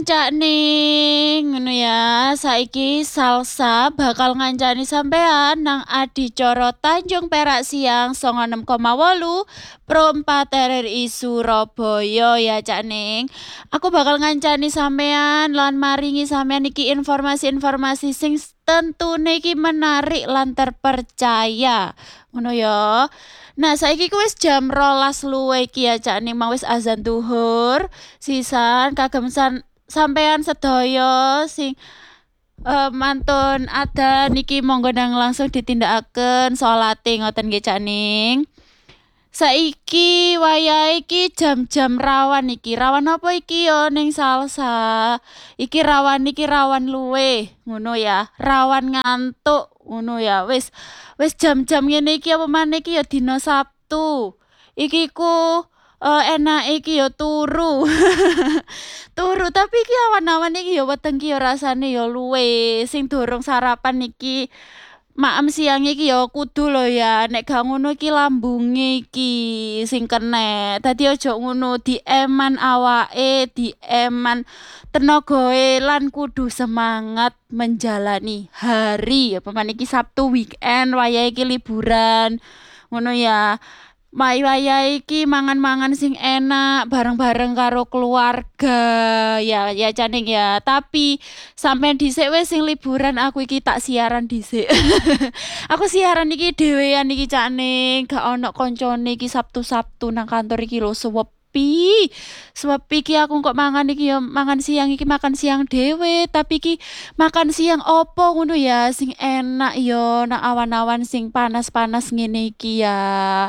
Cak Ning, ngono ya. Saiki Salsa bakal ngancani sampean nang adicara Tanjung Perak Siang 96,8 Pro 4 RRI Surabaya ya Cak Ning. Aku bakal ngancani sampean lan maringi sampean iki informasi-informasi sing tentune iki menarik lan terpercaya. Ngono ya. Nah, saiki ku wis jam 12 luwe iki ya Cak Ning, mau wis azan duhur. Sisan kagem sampean sedaya sing mantun ada niki monggo nang langsung ditindakaken salate ngoten nggih Cak Ning. Saiki wayahe iki jam-jam rawan iki. Rawan apa iki ya ning Salsa? Iki rawan luwe, ngono ya. Rawan ngantuk, ngono ya. Wis jam-jam ngene iki apa maneh iki ya dina Sabtu. Iki ku enake iki ya turu. Turu tapi iki awan-awan iki ya weteng iki ya rasane ya luwe. Sing durung sarapan iki maem siang iki ya kudu lho ya, nek gak ngono iki lambunge iki sing kenek. Dadi aja ngono, dieman awake, dieman tenagae lan kudu semangat menjalani hari. Apa maneh iki Sabtu weekend, wayahe iki liburan. Ngono ya. Wayahe iki mangan-mangan sing enak bareng-bareng karo keluarga. Ya Caning ya. Tapi sampean dhisik wis sing liburan, aku iki tak siaran dhisik. Aku siaran iki dhewean iki Caning, gak ono koncone iki Sabtu-Sabtu nang kantor iki lho sepi. Sepi iki aku kok mangan iki ya mangan siang iki makan siang dhewe, tapi iki makan siang opo ngono ya sing enak ya nang awan-awan sing panas-panas ngene iki ya.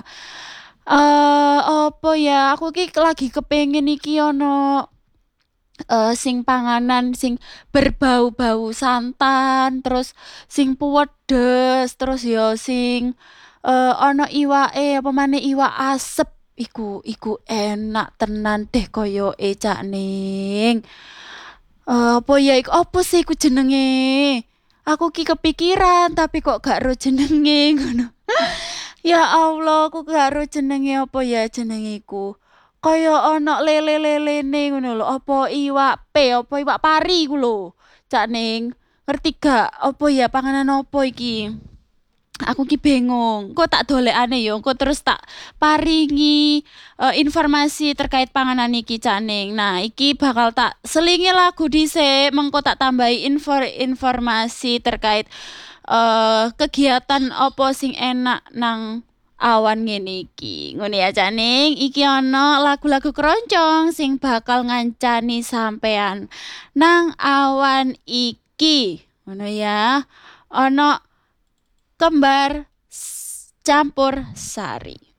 Apa ya, aku iki lagi kepengin iki ono sing panganan sing berbau-bau santan, terus sing puwedhes, terus ya sing ana iwake, apa maneh iwak asep. Iku enak tenan deh koyoke Cak Ning. Apa ya iku apa sih iku jenenge? Aku ki kepikiran tapi kok gak ro jenenge ngono. Ya Allah, aku gak ero jenenge apa ya jenenge iku. Kaya ana lele-lelene ngono lho, apa apa iwak pari iku lho. Cak Ning, ngerti gak? Apa ya panganan apa iki? Aku ki bingung. Kok tak dolekane ya, engko terus tak paringi informasi terkait panganan iki Cak Ning. Nah, iki bakal tak selingi lagu dhisik, mengko tak tambahi informasi terkait kegiatan apa sing enak nang awan ngene iki. Ngono ya Cak Ning, iki ana lagu-lagu keroncong sing bakal ngancani sampean nang awan iki. Ngono ya. Ana kembar campur sari.